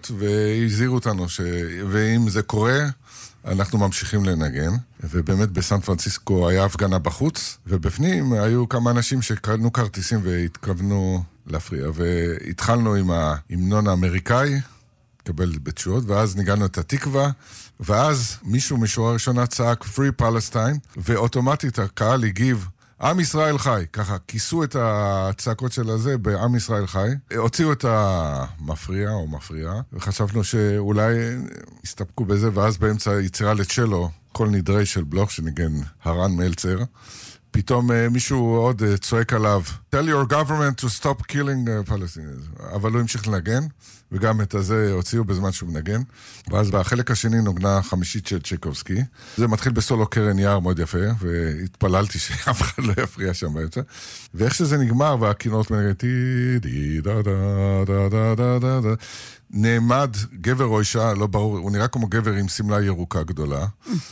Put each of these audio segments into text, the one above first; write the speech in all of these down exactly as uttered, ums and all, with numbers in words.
להיות, והזהירו אותנו, ש... ואם זה קורה, אנחנו ממשיכים לנגן, ובאמת בסן פרנסיסקו היה הפגנה בחוץ, ובפנים היו כמה אנשים שקנו כרטיסים והתכוונו להפריע, והתחלנו עם ההמנון האמריקאי, קבל בתשואות, ואז ניגענו את התקווה, ואז מישהו משורה הראשונה צעק Free Palestine, ואוטומטית הקהל הגיב, עם ישראל חי, ככה, כיסו את הצעקות של הזה בעם ישראל חי, הוציאו את המפריע או מפריע, וחשבנו שאולי הסתפקו בזה, ואז באמצע יצירה לצ'לו, כל נדרי של בלוך שניגן הרן מלצר, פתאום מישהו עוד צועק עליו, Tell your government to stop killing Palestinians, אבל הוא המשיך לנגן, וגם את הזה הוציאו בזמן שהוא מנגן, ואז בחלק השני נוגנה חמישית של צ'ייקובסקי, זה מתחיל בסולו קרן יער מאוד יפה, והתפללתי שאף אחד לא יפריע שם באמצע, ואיך שזה נגמר, והכינורות מנגן, די די דה דה דה דה דה דה דה, נעמד גבר או אישה, לא ברור, הוא נראה כמו גבר עם סמלה ירוקה גדולה,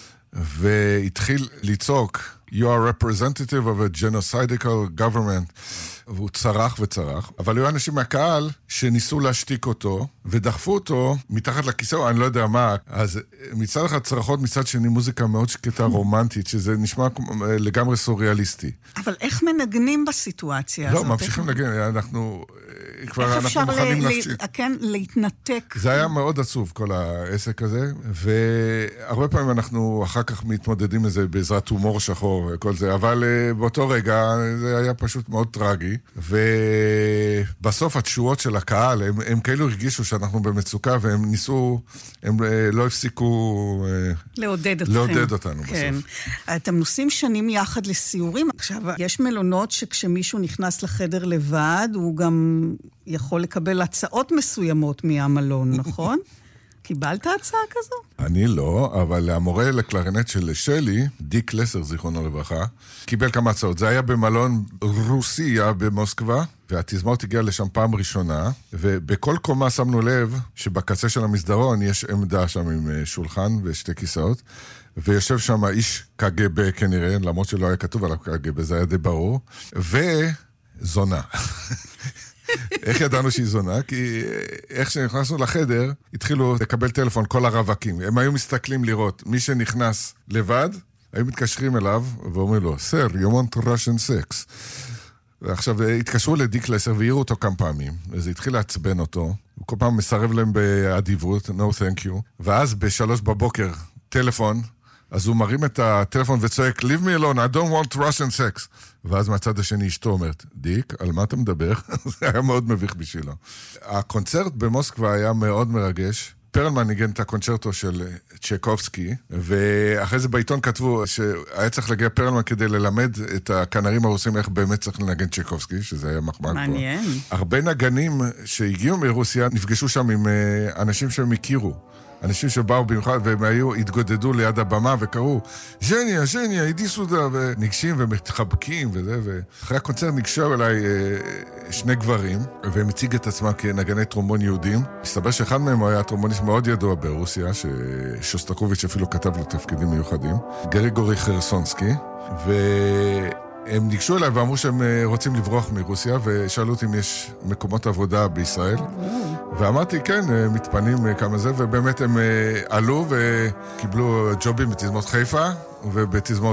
והתחיל לצעוק, You are representative of a genocidal government. והוא צרח וצרח, אבל היו אנשים מהקהל שניסו להשתיק אותו, ודחפו אותו מתחת לכיסא, אני לא יודע מה, אז מצד אחד צרחות, מצד שני מוזיקה מאוד שקטה רומנטית, שזה נשמע לגמרי סוריאליסטי. אבל איך מנגנים בסיטואציה הזאת? לא, ממשיכים לנגן, אנחנו כבר איך אפשר מוכנים להפשיק. כן, להתנתק? זה היה מאוד עצוב, כל העסק הזה, והרבה פעמים אנחנו אחר כך מתמודדים עם זה בעזרת הומור שחור וכל זה, אבל באותו רגע זה היה פשוט מאוד טרגי, ובסוף התשואות של הקהל, הם, הם כאילו הרגישו שאנחנו במצוקה, והם ניסו, הם לא הפסיקו לעודד אתכם. לעודד אותנו כן. בסוף. אתם נוסעים שנים יחד לסיורים. עכשיו, יש מלונות שכשמישהו נכנס לחדר לבד, הוא גם יכול לקבל הצעות מסוימות מהמלון, נכון? קיבלת הצעה כזו? אני לא, אבל המורה לקלרינט של שלי, דיק לסר, זיכרונו לברכה, קיבל כמה הצעות. זה היה במלון רוסיה במוסקבה, והתזמורת הגיעה לשם פעם ראשונה, ובכל קומה שמנו לב שבקצה של המסדרון יש עמדה שם עם שולחן ושתי כיסאות, ויושב שם איש קג"ב כנראה, למרות שלא היה כתוב עליו קג"ב, זה היה די ברור, וזונה. איך ידענו שהיא זונה? כי איך שנכנסנו לחדר, התחילו לקבל טלפון כל הרווקים. הם היו מסתכלים לראות, מי שנכנס לבד, היו מתקשרים אליו, ואומרים לו, Sir, you want Russian sex. ועכשיו התקשרו לדיק לסר, והעירו אותו כמה פעמים, וזה התחיל לעצבן אותו, הוא כל פעם מסרב להם באדיבות, no thank you, ואז בשלוש בבוקר, טלפון, אז הוא מרים את הטלפון וצועק, leave me alone, I don't want Russian sex. ואז מהצד השני אשתו אומרת, דיק, על מה אתה מדבר? זה היה מאוד מביך בשבילו. הקונצרט במוסקבה היה מאוד מרגש. פרלמן ניגן את הקונצ'רטו של צ'ייקובסקי, ואחרי זה בעיתון כתבו שהיה צריך להגיע פרלמן כדי ללמד את הכנרים הרוסים איך באמת צריך לנגן צ'ייקובסקי, שזה היה מחמאה גבוהה. מעניין. הרבה נגנים שהגיעו מרוסיה נפגשו שם עם אנשים שהם הכירו. אנשים שבאו במיוחד, והם היו, התגודדו ליד הבמה וקראו, ז'ניה, ז'ניה, אידי סודה, וניגשים ומתחבקים וזה, ואחרי הקונצרט ניגשו אליי אה, שני גברים, והם הציג את עצמם כנגני טרומבון יהודים. מסתבר שאחד מהם היה טרומבוניסט מאוד ידוע ברוסיה, ששוסטקוביץ' אפילו כתב לו תפקידים מיוחדים, גריגורי חרסונסקי, ו... הם ניגשו אליי ואמרו שהם רוצים לברוח מרוסיה, ושאלו אותי אם יש מקומות עבודה בישראל. ואמרתי, כן, מתפנים כמה זה, ובאמת הם עלו וקיבלו ג'ובים בתזמורת חיפה, ובתזמורת